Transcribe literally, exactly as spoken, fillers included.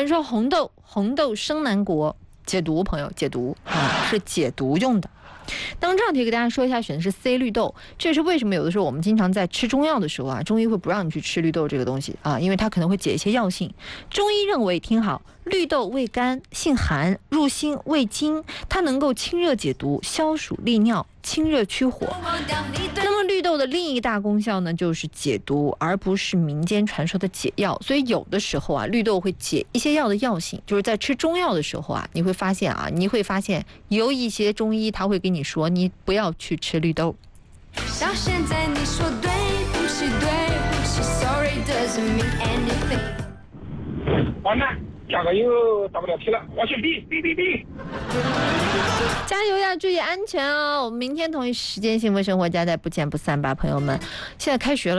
人说红豆，红豆生南国，解毒，朋友解毒啊，是解毒用的。当这道题给大家说一下，选的是 C 绿豆，这也是为什么有的时候我们经常在吃中药的时候啊，中医会不让你去吃绿豆这个东西啊，因为它可能会解一些药性。中医认为，听好，绿豆味甘，性寒，入心胃经，它能够清热解毒、消暑利尿、清热驱火。那么绿豆的另一大功效呢，就是解毒，而不是民间传说的解药。所以有的时候啊，绿豆会解一些药的药性，就是在吃中药的时候啊，你会发现啊，你会发现有一些中医他会跟你说，你不要去吃绿豆。到现在你说对不起对不起 sorry doesn't mean anything。 完了，价格又到不了题了，我选 B B B B。 加油呀，注意安全哦！我们明天同一时间幸福生活家在不见不散吧，朋友们。现在开学了。